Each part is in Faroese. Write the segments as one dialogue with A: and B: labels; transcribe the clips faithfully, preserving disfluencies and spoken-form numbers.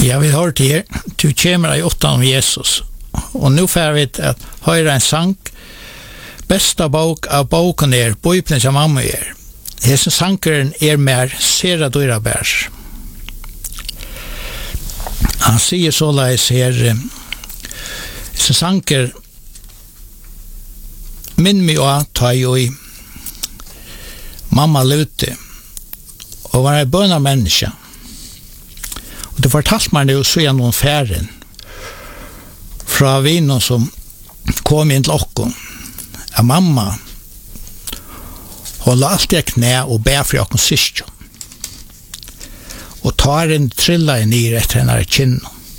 A: Ja, vi har till du kommer i åtta om Jesus. Och nu får vi att höra en sang. Bästa bok av boken är Bibeln som mamma är. Hesen sankeren är mer sera dyra bärs. Han säger så läs här. Hesen sanker min mig att ta i mamma lute och var en böna människa. Och det fortalt man nu så genom färden från vinnen som kom in till oss. Ja, mamma håller alltid knä och bär för jag kan syskon. Och tar en trilla i ner efter henne kinn.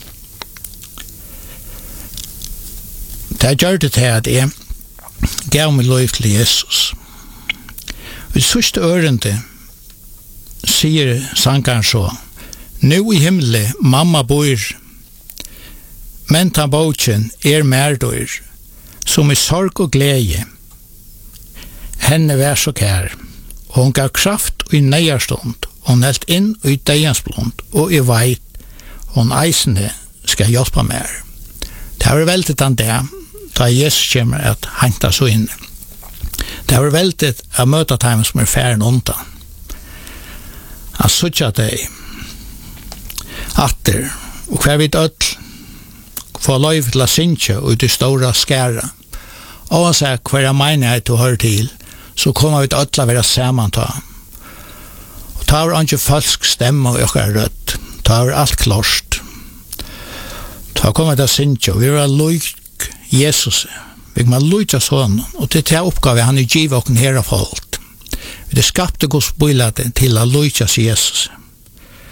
A: Det gör det här att jag gav mig lov till Jesus. I sista örende säger sankaren så: nu i himle mamma bor, men ta boken er mer dår, som i sorg och glädje. Henne var så kär, och hon gav kraft och i nejarstund, hon helt in och i dejansblond, och i veit, hon eisende ska hjälpa mer. Det har väldigt an det, da Jesus kommer att hänta så in. Det har väldigt att möta dem som är färden undan. Att sucha dig, atter, och kvar vid öll, få lov till att synka ut i stora skära. Oavsett hver jag menar att du hör till, så kommer vi att öll vara sammanta. Och tar vi inte falsk stämma och ökar rött. Tar vi allt klart. Tar kommer det att synka, vi är lik Jesus. Vi kan lyda sån, och det är uppgave han är givet och här av hållt. Vi skapte Guds bylade till att lyda Jesus.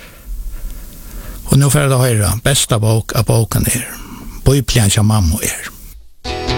A: Och nu får jag höra bästa bok av boken är Bibeln som mamma är.